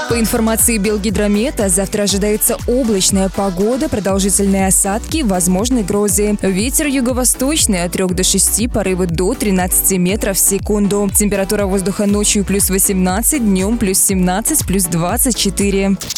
По информации Белгидромета, завтра ожидается облачная погода, продолжительные осадки, возможны грозы. Ветер юго-восточный от 3 до 6, порывы до 13 метров в секунду. Температура воздуха ночью +18, днем +17, +24.